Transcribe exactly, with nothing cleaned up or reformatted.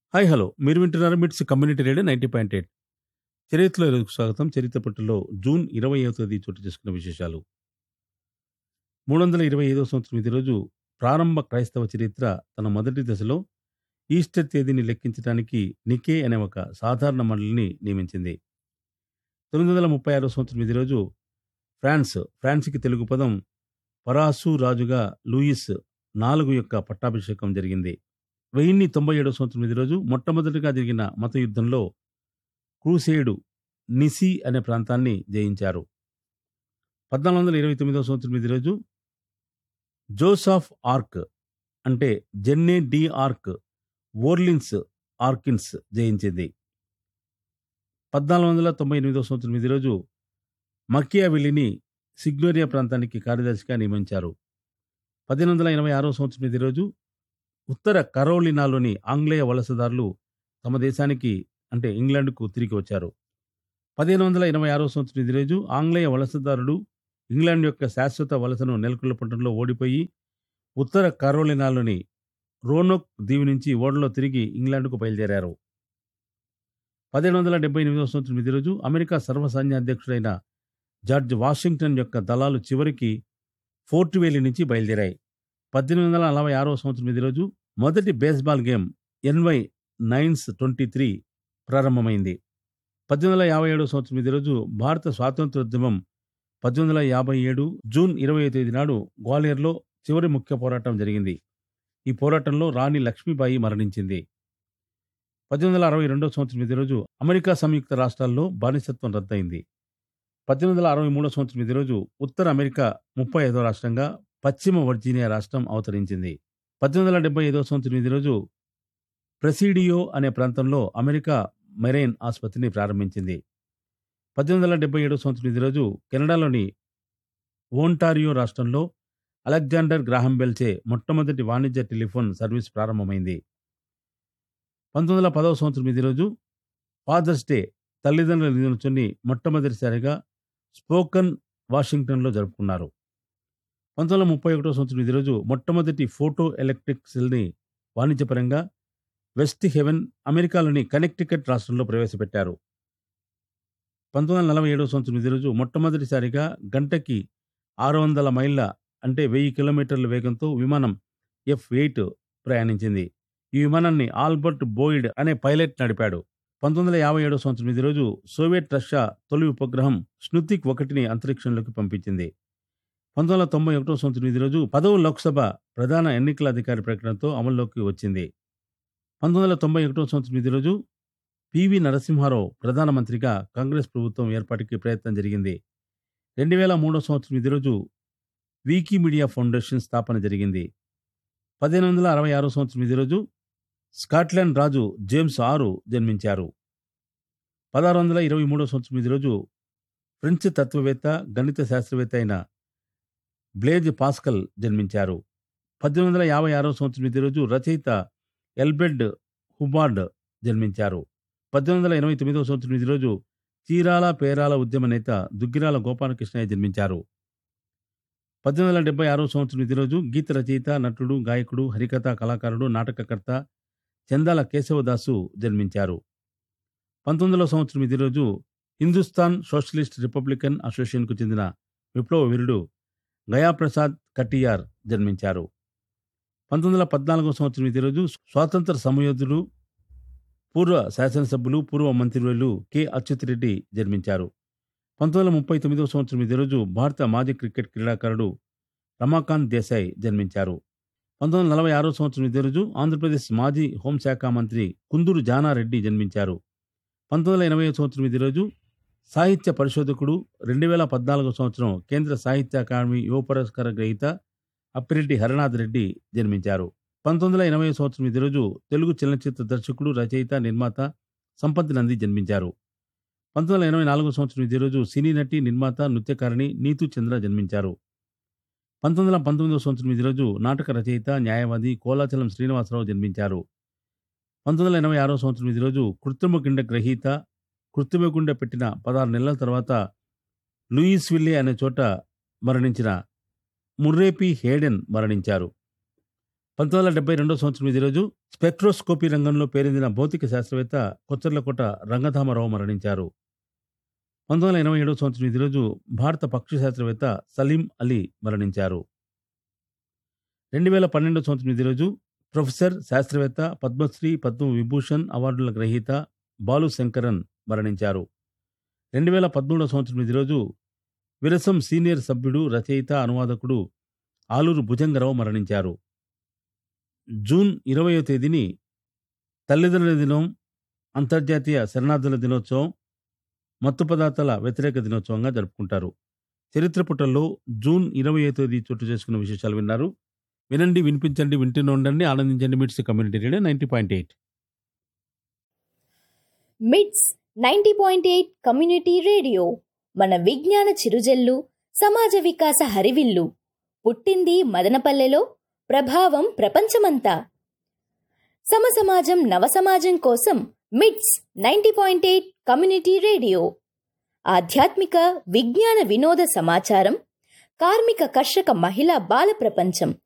Hi hello మీరు వింటున్నారు మిట్స్ community radio ninety point eight. చరిత్రలో ఈరోజుకు స్వాగతం. చరిత్ర పట్టులో జూన్ ఇరవైవ తేదీ చోటు చేసుకున్న విశేషాలు. మూడు వందల ఇరవై ఐదవ సంవత్సరం ఇదే రోజు ప్రారంభ క్రైస్తవ చరిత్ర తన మొదటి దశలో ఈస్టర్ తేదీని లెక్కించడానికి నికే అనే ఒక సాధారణ మండలిని నియమించింది. తొమ్మిది వందల ముప్పై ఆరవ సంవత్సరం ఇదే రోజు ఫ్రాన్స్ ఫ్రాన్స్కి తెలుగు పదం పరాసు రాజుగా లూయిస్ నాలుగు యొక్క పట్టాభిషేకం జరిగింది. వెయ్యిన్ని తొంభై ఏడవ సంవత్సరం ఇదే రోజు మొట్టమొదటిగా జరిగిన మత యుద్ధంలో క్రూసేడు నిసి అనే ప్రాంతాన్ని జయించారు. పద్నాలుగు వందల ఇరవై తొమ్మిదవ సంవత్సరం ఇదే రోజు జోసాఫ్ ఆర్క్ అంటే జెన్నే డి ఆర్క్ ఓర్లిన్స్ ఆర్కిన్స్ జయించింది. పద్నాలుగు వందల తొంభై ఎనిమిదవ సంవత్సరం ఇదే రోజు మకియావెల్లిని సిగ్నోరియా ప్రాంతానికి కార్యదర్శిగా నియమించారు. పదిహేను వందల ఎనభై ఆరవ సంవత్సరం ఇదే రోజు ఉత్తర కరోలినాలోని ఆంగ్లేయ వలసదారులు తమ దేశానికి అంటే ఇంగ్లాండ్కు తిరిగి వచ్చారు. పదిహేను వందల ఎనభై ఆరవ సంవత్సరం ఇదే రోజు ఆంగ్లేయ వలసదారులు ఇంగ్లాండ్ యొక్క శాశ్వత వలసను నెలకొల్పడంలో ఓడిపోయి ఉత్తర కరోలినాలోని రోనోక్ దీవి నుంచి ఓడలో తిరిగి ఇంగ్లాండ్కు బయలుదేరారు. పదిహేను వందల డెబ్బై ఎనిమిదవ సంవత్సరం ఇదే రోజు అమెరికా సర్వసైన్యాధ్యక్షుడైన జార్జ్ వాషింగ్టన్ యొక్క దళాలు చివరికి ఫోర్ట్ వేలీ నుంచి బయలుదేరాయి. పద్దెనిమిది వందల నలభై ఆరవ సంవత్సరం ఇదే రోజు మొదటి baseball game NY nines twenty three ప్రారంభమైంది. పద్దెనిమిది వందల యాభై ఏడవ సంవత్సరం ఇదే రోజు భారత స్వాతంత్రోద్యమం పద్దెనిమిది వందల యాభై ఏడు జూన్ ఇరవై తేదీ నాడు గ్వాలియర్లో చివరి ముఖ్య పోరాటం జరిగింది. ఈ పోరాటంలో రాణి లక్ష్మీబాయి మరణించింది. పద్దెనిమిది వందల అరవై రెండవ సంవత్సరం ఇదే రోజు అమెరికా సంయుక్త రాష్ట్రాల్లో బానిసత్వం రద్దయింది. పద్దెనిమిది వందల అరవై మూడవ సంవత్సరం ఇదే రోజు ఉత్తర అమెరికా ముప్పై ఐదవ రాష్ట్రంగా పశ్చిమ వర్జీనియా రాష్ట్రం అవతరించింది. పద్దెనిమిది వందల డెబ్బై ఐదవ సంవత్సరం ఇదే రోజు ప్రెసిడియో అనే ప్రాంతంలో అమెరికా మెరైన్ ఆసుపత్రిని ప్రారంభించింది. పద్దెనిమిది వందల డెబ్బై ఏడవ సంవత్సరం ఇదే రోజు కెనడాలోని ఓంటారియో రాష్ట్రంలో అలెగ్జాండర్ గ్రాహం బెల్ చే మొట్టమొదటి వాణిజ్య టెలిఫోన్ సర్వీస్ ప్రారంభమైంది. పంతొమ్మిది వందల పదవ సంవత్సరం ఇదే రోజు ఫాదర్స్ డే తల్లిదండ్రుల దినోత్సవాన్ని మొట్టమొదటిసారిగా స్పోకన్ వాషింగ్టన్లో జరుపుకున్నారు. పంతొమ్మిది వందల ముప్పై ఒకటో సంవత్సరం ఇదే రోజు మొట్టమొదటి ఫోటో ఎలక్ట్రిక్ సెల్ని వాణిజ్యపరంగా వెస్ట్ హెవెన్ అమెరికాలోని కనెక్టికట్ రాష్ట్రంలో ప్రవేశపెట్టారు. పంతొమ్మిది వందల నలభై ఏడవ సంవత్సరం ఇదే రోజు మొట్టమొదటిసారిగా గంటకి ఆరు వందల మైళ్ళ అంటే వెయ్యి కిలోమీటర్ల వేగంతో విమానం ఎఫ్ ఎయిట్ ప్రయాణించింది. ఈ విమానాన్ని ఆల్బర్ట్ బోయిడ్ అనే పైలట్ నడిపాడు. పంతొమ్మిది వందల యాభై ఏడవ సంవత్సరం ఇదే రోజు సోవియట్ రష్యా తొలి ఉపగ్రహం స్నుతిక్ ఒకటిని అంతరిక్షంలోకి పంపించింది. పంతొమ్మిది వందల తొంభై ఒకటో సంవత్సరం ఇదే రోజు పదవ లోక్సభ ప్రధాన ఎన్నికల అధికారి ప్రకటనతో అమల్లోకి వచ్చింది. పంతొమ్మిది వందల తొంభై ఒకటో సంవత్సరం ఇదే రోజు పివి నరసింహారావు ప్రధానమంత్రిగా కాంగ్రెస్ ప్రభుత్వం ఏర్పాటుకి ప్రయత్నం జరిగింది. రెండు వేల మూడో సంవత్సరం ఇదే రోజు వికీమీడియా ఫౌండేషన్ స్థాపన జరిగింది. పదిహేను వందల అరవై ఆరో సంవత్సరం ఇదే రోజు స్కాట్లాండ్ రాజు జేమ్స్ ఆరు జన్మించారు. పదహారు వందల ఇరవై మూడో సంవత్సరం ఇదే రోజు ఫ్రెంచ్ తత్వవేత్త గణిత శాస్త్రవేత్త అయిన బ్లేజ్ పాస్కల్ జన్మించారు. పద్దెనిమిది వందల యాభై ఆరో సంవత్సరం ఇదే రోజు రచయిత ఎల్బెర్డ్ హుబార్డ్ జన్మించారు. పద్దెనిమిది వందల ఎనభై తొమ్మిదవ సంవత్సరం ఇదే రోజు చీరాల పేరాల ఉద్యమ నేత దుగ్గిరాల గోపాలకృష్ణయ్య జన్మించారు. పద్దెనిమిది వందల డెబ్బై ఆరో సంవత్సరం ఇదే రోజు గీత రచయిత, నటుడు, గాయకుడు, హరికథా కళాకారుడు, నాటకకర్త చందాల కేశవదాసు జన్మించారు. పంతొమ్మిది వందల సంవత్సరం ఇదే రోజు హిందుస్థాన్ సోషలిస్ట్ రిపబ్లికన్ అసోసియేషన్కు చెందిన విప్లవ వీరుడు గయాప్రసాద్ కటియార్ జన్మించారు. పంతొమ్మిది వందల పద్నాలుగో సంవత్సరం ఇదే రోజు స్వాతంత్ర సమయోధుడు, పూర్వ శాసనసభ్యులు, పూర్వ మంత్రివర్యులు కె అచ్యుతరెడ్డి జన్మించారు. పంతొమ్మిది వందల ముప్పై తొమ్మిదవ సంవత్సరం ఇదే రోజు భారత మాజీ క్రికెట్ క్రీడాకారుడు రమాకాంత్ దేశాయ్ జన్మించారు. పంతొమ్మిది వందల నలభై ఆరో సంవత్సరం ఇదే రోజు ఆంధ్రప్రదేశ్ మాజీ హోంశాఖ మంత్రి కుందూరు జానారెడ్డి జన్మించారు. పంతొమ్మిది వందల ఎనభై సంవత్సరం ఇదే రోజు సాహిత్య పరిశోధకుడు, రెండు వేల పద్నాలుగో సంవత్సరం కేంద్ర సాహిత్య అకాడమీ యువ పురస్కార గ్రహీత అప్పిరెడ్డి హరనాథ్ రెడ్డి జన్మించారు. పంతొమ్మిది వందల ఎనభై సంవత్సరం ఇదే రోజు తెలుగు చలనచిత్ర దర్శకుడు, రచయిత, నిర్మాత సంపత్ నంది జన్మించారు. పంతొమ్మిది వందల ఎనభై నాలుగో సంవత్సరం ఇదే రోజు సినీ నటి, నిర్మాత, నృత్యకారిణి నీతూ చంద్ర జన్మించారు. పంతొమ్మిది వందల పంతొమ్మిదవ సంవత్సరం ఇదే రోజు నాటక రచయిత, న్యాయవాది కోలాచలం శ్రీనివాసరావు జన్మించారు. పంతొమ్మిది వందల ఎనభై ఆరో సంవత్సరం ఇదే రోజు కృత్రిమ గుండె గ్రహీత, కృత్రిమ గుండె పెట్టిన పదహారు నెలల తర్వాత లూయిస్విల్లే అనే చోట మరణించిన ముర్రే పి హేడెన్ మరణించారు. పంతొమ్మిది వందల డెబ్బై రెండో సంవత్సరం ఇదే రోజు స్పెక్ట్రోస్కోపీ రంగంలో పేరొందిన భౌతిక శాస్త్రవేత్త కొచ్చర్లకోట రంగధామరావు మరణించారు. పంతొమ్మిది వందల ఎనభై ఏడవ సంవత్సరం ఇదే రోజు భారత పక్షి శాస్త్రవేత్త సలీం అలీ మరణించారు. రెండు వేల పన్నెండవ సంవత్సరం ఇదే రోజు ప్రొఫెసర్, శాస్త్రవేత్త, పద్మశ్రీ, పద్మ విభూషణ్ అవార్డుల గ్రహీత బాలు శంకరన్ మరణించారు. రెండు వేల పదమూడవ సంవత్సరం ఇదే రోజు విరసం సీనియర్ సభ్యుడు, రచయిత, అనువాదకుడు ఆలూరు భుజంగరావు మరణించారు. జూన్ ఇరవయో తేదీని తల్లిదండ్రుల దినం, అంతర్జాతీయ శరణార్థుల దినోత్సవం, మత్తు పదార్థాల వ్యతిరేక దినోత్సవంగా జరుపుకుంటారు. చరిత్ర పుటల్లో జూన్ ఇరవయో తేదీ చోటు చేసుకున్న విశేషాలు విన్నారు. వినండి, వినిపించండి, వింటూనే ఉండండి, ఆనందించండి. మిట్స్ community radio ninety point eight. మిట్స్ ninety point eight community radio మన విజ్ఞాన చిరుజల్లు, సమాజ వికాస హరివిల్లు. పుట్టింది మదనపల్లెలో, ప్రభావం ప్రపంచమంతా. సమసమాజం నవసమాజం కోసం మిట్స్ ninety point eight community radio. ఆధ్యాత్మిక, విజ్ఞాన, వినోద సమాచారం, కార్మిక, కర్షక, మహిళా, బాల ప్రపంచం